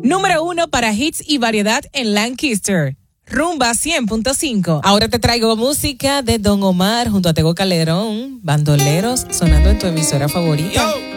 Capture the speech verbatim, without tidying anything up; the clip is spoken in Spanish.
Número uno para hits y variedad en Lancaster. Rumba cien punto cinco. Ahora te traigo música de Don Omar junto a Tego Calderón. Bandoleros sonando en tu emisora favorita. Yo.